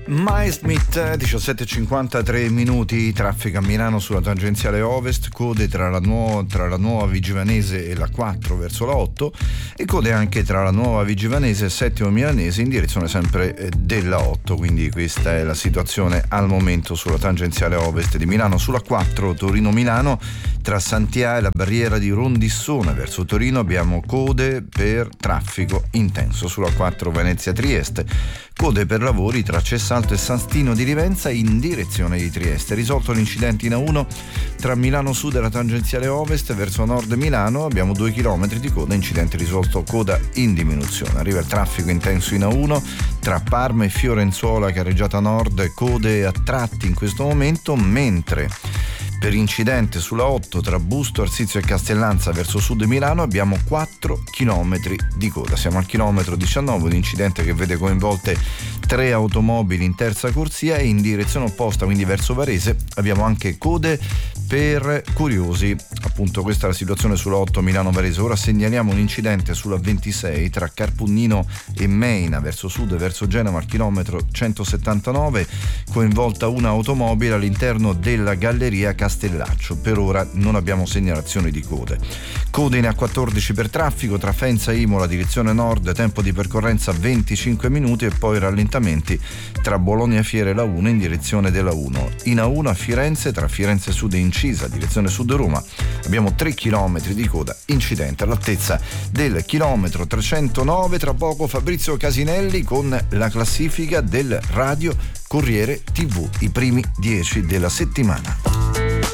Miles Smith, 17:53 minuti, traffico a Milano sulla tangenziale ovest, code tra la nuova Vigivanese e la 4 verso la 8 e code anche tra la nuova Vigivanese e Settimo Milanese in direzione sempre della 8, quindi questa è la situazione al momento sulla tangenziale ovest di Milano. Sulla 4 Torino-Milano, tra Santià e la barriera di Rondissone verso Torino abbiamo code per traffico intenso. Sulla 4 Venezia-Trieste, code per lavori tra Cessalto e San Stino di Livenza in direzione di Trieste. Risolto l'incidente in A1 tra Milano Sud e la tangenziale ovest verso nord Milano, abbiamo 2 km di coda, incidente risolto, coda in diminuzione. Arriva il traffico intenso in A1 tra Parma e Fiorenzuola carreggiata nord, code a tratti in questo momento, mentre per incidente sulla 8 tra Busto, Arsizio e Castellanza verso sud Milano abbiamo 4 km di coda. Siamo al chilometro 19, un incidente che vede coinvolte 3 automobili in terza corsia e in direzione opposta, quindi verso Varese, abbiamo anche code per curiosi. Appunto questa è la situazione sulla 8 Milano-Varese. Ora segnaliamo un incidente sulla 26 tra Carpugnino e Meina verso sud e verso Genova al chilometro 179, coinvolta una automobile all'interno della galleria Castellaccio. Per ora non abbiamo segnalazioni di code. Code in A14 per traffico tra Faenza e Imola direzione nord, tempo di percorrenza 25 minuti e poi rallentamenti tra Bologna Fiere e la 1 in direzione della 1. In A1 a Firenze tra Firenze Sud e Incisa direzione sud Roma abbiamo 3 km di coda, incidente all'altezza del chilometro 309. Tra poco Fabrizio Casinelli con la classifica del Radio Corriere TV, i primi 10 della settimana.